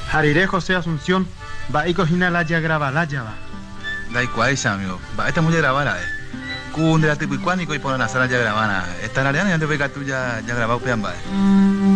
Jariré José Asunción, va y cocina la ya graba la ya va. Da igual, amigo. Va, esta mujer grabada, Cunde la tipo y cuánico y ponen la sala ya grabada. Esta área ya te ve que tú ya grabado pean, va.